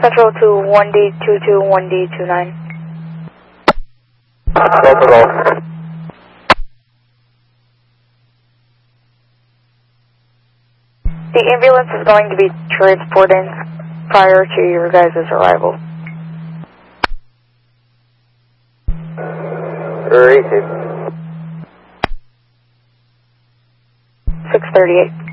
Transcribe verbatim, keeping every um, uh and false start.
Central to one D two two one D two nine. The ambulance is going to be transporting prior to your guys' arrival. Rated. six thirty-eight.